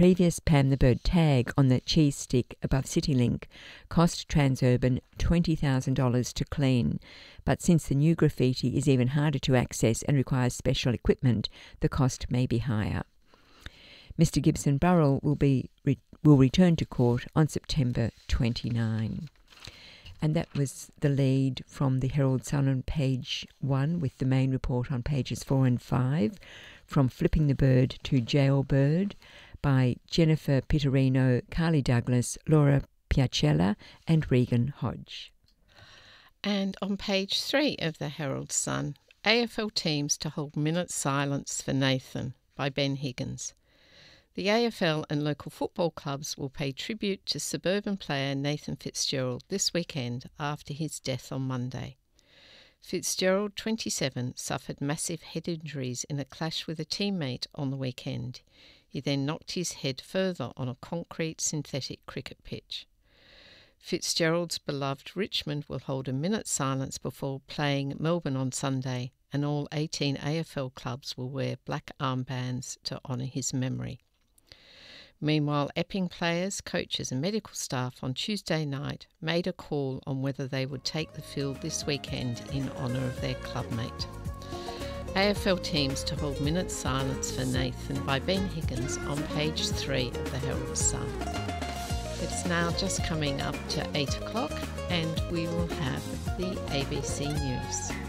previous Pam the Bird tag on the cheese stick above CityLink cost Transurban $20,000 to clean, but since the new graffiti is even harder to access and requires special equipment, the cost may be higher. Mr Gibson Burrell will return to court on September 29. And that was the lead from the Herald Sun on page 1, with the main report on pages 4 and 5, from Flipping the Bird to Jailbird, by Jennifer Pitterino, Carly Douglas, Laura Piacella and Regan Hodge. And on page 3 of the Herald Sun, AFL teams to hold minute silence for Nathan, by Ben Higgins. The AFL and local football clubs will pay tribute to suburban player Nathan Fitzgerald this weekend after his death on Monday. Fitzgerald, 27, suffered massive head injuries in a clash with a teammate on the weekend. He then knocked his head further on a concrete synthetic cricket pitch. Fitzgerald's beloved Richmond will hold a minute's silence before playing Melbourne on Sunday, and all 18 AFL clubs will wear black armbands to honour his memory. Meanwhile, Epping players, coaches and medical staff on Tuesday night made a call on whether they would take the field this weekend in honour of their clubmate. AFL teams to hold minute silence for Nathan, by Ben Higgins, on page 3 of the Herald Sun. It's now just coming up to 8 o'clock and we will have the ABC News.